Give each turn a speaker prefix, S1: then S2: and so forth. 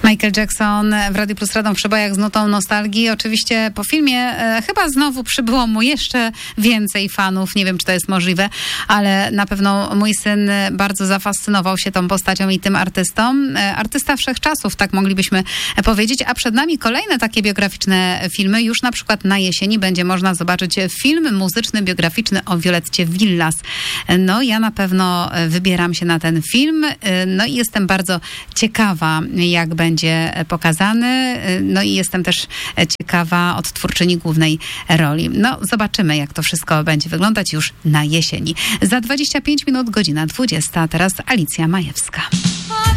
S1: Michael Jackson w Radiu Plus Radom w przebojach z nutą nostalgii. Oczywiście po filmie chyba znowu przybyło mu jeszcze więcej fanów. Nie wiem, czy to jest możliwe, ale na pewno mój syn bardzo zafascynował się tą postacią i tym artystą. Artysta wszechczasów, tak moglibyśmy powiedzieć. A przed nami kolejne takie biograficzne filmy. Już na przykład na jesieni będzie można zobaczyć film muzyczny, biograficzny o Violetcie Villas. No ja na pewno wybieram się na ten film. No i jestem bardzo ciekawa, jak będzie pokazany. No i jestem też ciekawa odtwórczyni głównej roli. No zobaczymy, jak to wszystko będzie wyglądać już na jesieni. Za 25 minut, godzina 20. Teraz Alicja Majewska.